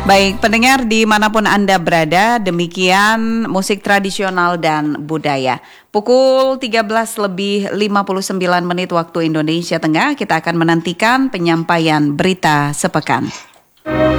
Baik, pendengar dimanapun Anda berada, demikian musik tradisional dan budaya. Pukul 13:59 waktu Indonesia Tengah, kita akan menantikan penyampaian berita sepekan.